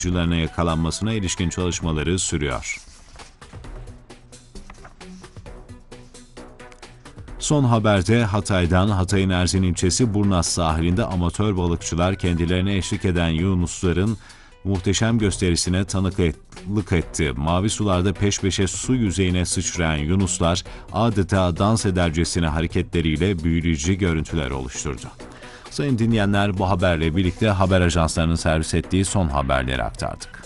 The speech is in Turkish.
balıkçılarına yakalanmasına ilişkin çalışmaları sürüyor. Son haberde Hatay'dan, Hatay'ın Erzin ilçesi Burnaz sahilinde amatör balıkçılar kendilerine eşlik eden yunusların muhteşem gösterisine tanıklık etti. Mavi sularda peş peşe su yüzeyine sıçrayan yunuslar adeta dans edercesine hareketleriyle büyüleyici görüntüler oluşturdu. Sayın dinleyenler, bu haberle birlikte haber ajanslarının servis ettiği son haberleri aktardık.